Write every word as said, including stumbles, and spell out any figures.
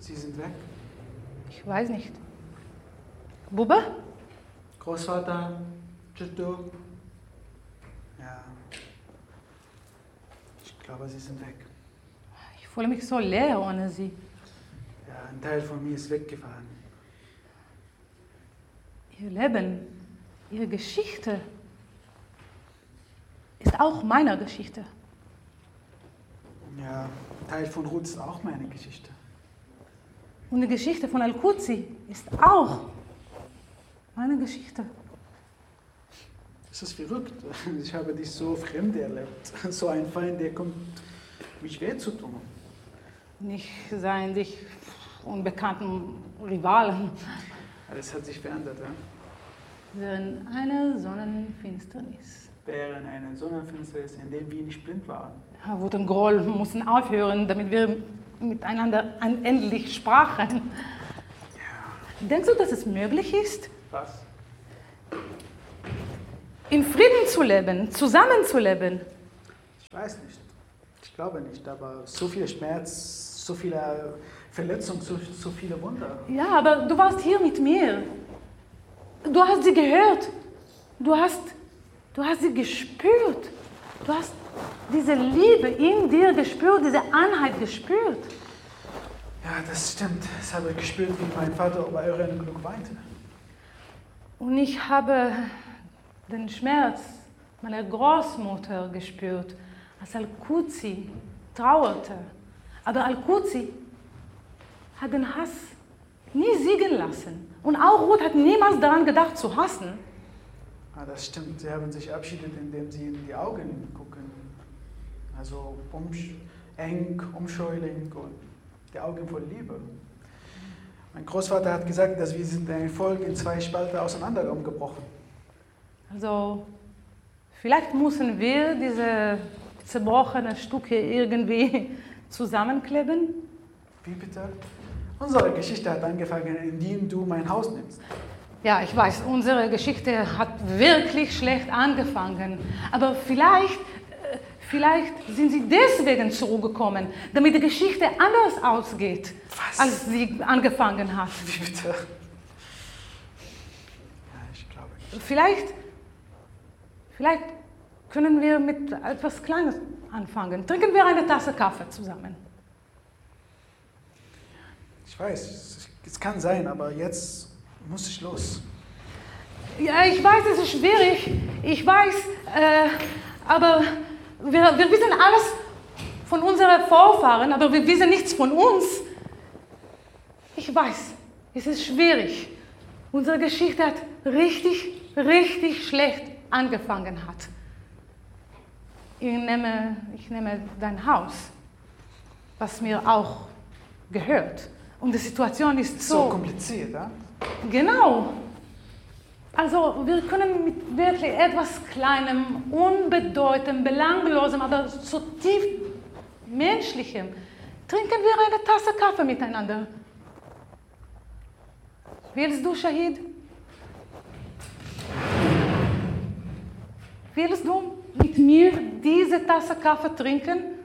Sie sind weg. Ich weiß nicht. Bube? Großvater, Jiddu. Ja. Ich glaube, sie sind weg. Ich fühle mich so leer ohne sie. Ja, ein Teil von mir ist weggefahren. Ihr Leben, ihre Geschichte ist auch meine Geschichte. Ja, ein Teil von Ruth ist auch meine Geschichte. Und die Geschichte von Al-Qudsy ist auch meine Geschichte. Es ist verrückt. Ich habe dich so fremd erlebt. So ein Feind, der kommt, mich weh zu tun. Nicht seien dich unbekannten Rivalen. Alles hat sich verändert, ja? Während einer Sonnenfinsternis. Während einer Sonnenfinsternis, in der wir nicht blind waren. Wut und Groll mussten aufhören, damit wir miteinander endlich sprachen. Ja. Denkst du, dass es möglich ist, Was? in Frieden zu leben, zusammenzuleben? Ich weiß nicht. Ich glaube nicht, aber so viel Schmerz, so viele Verletzungen, so, so viele Wunder. Ja, aber du warst hier mit mir. Du hast sie gehört. Du hast, du hast sie gespürt. Du hast diese Liebe in dir gespürt, diese Einheit gespürt. Ja, das stimmt. Das habe ich gespürt, wie mein Vater bei eurem Glück weinte. Und ich habe den Schmerz meiner Großmutter gespürt, als Al-Qudsy trauerte. Aber Al-Qudsy hat den Hass nie siegen lassen. Und auch Ruth hat niemals daran gedacht, zu hassen. Ah, das stimmt. Sie haben sich verabschiedet, indem sie in die Augen gucken. Also um, eng, umscheulich und die Augen voll Liebe. Mein Großvater hat gesagt, dass wir sind ein Volk in zwei Spalten auseinander umgebrochen. Also vielleicht müssen wir diese zerbrochenen Stücke irgendwie zusammenkleben. Wie bitte? Unsere Geschichte hat angefangen, indem du mein Haus nimmst. Ja, ich weiß, unsere Geschichte hat wirklich schlecht angefangen. Aber vielleicht, äh, vielleicht sind sie deswegen zurückgekommen, damit die Geschichte anders ausgeht, Was? als sie angefangen hat. Wie bitte? Ja, ich glaube nicht. Vielleicht, vielleicht können wir mit etwas Kleines anfangen. Trinken wir eine Tasse Kaffee zusammen. Ich weiß, es- es kann sein, aber jetzt muss ich los. Ja, ich weiß, es ist schwierig. Ich weiß, äh, aber wir, wir wissen alles von unseren Vorfahren, aber wir wissen nichts von uns. Ich weiß, es ist schwierig. Unsere Geschichte hat richtig, richtig schlecht angefangen hat. Ich nehme, ich nehme dein Haus, was mir auch gehört. Und die Situation ist So so... kompliziert, ja? Genau. Also wir können mit wirklich etwas Kleinem, Unbedeutendem, Belanglosem, aber so tief Menschlichem, trinken wir eine Tasse Kaffee miteinander. Willst du, Shahid? Willst du mit mir diese Tasse Kaffee trinken?